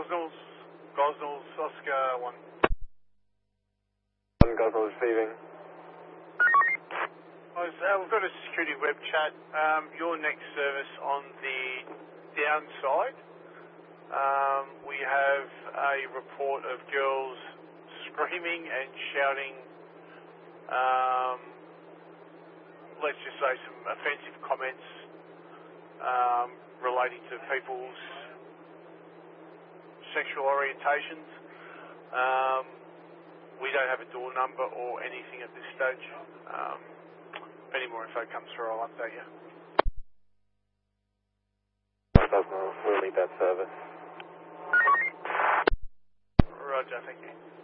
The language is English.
Gosnells, Oscar 1. Gosnell receiving. We've got a security web chat. Your next service on the downside. We have a report of girls screaming and shouting, let's just say some offensive comments relating to people's sexual orientations. We don't have a door number or anything at this stage. If any more info comes through, I'll update you. We'll need that service. Roger, thank you.